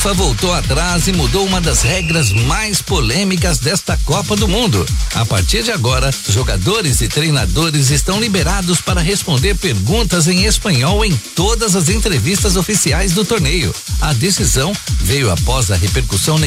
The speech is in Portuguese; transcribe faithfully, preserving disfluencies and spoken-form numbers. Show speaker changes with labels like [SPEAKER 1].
[SPEAKER 1] FIFA voltou atrás e mudou uma das regras mais polêmicas desta Copa do Mundo. A partir de agora, jogadores e treinadores estão liberados para responder perguntas em espanhol em todas as entrevistas oficiais do torneio. A decisão veio após a repercussão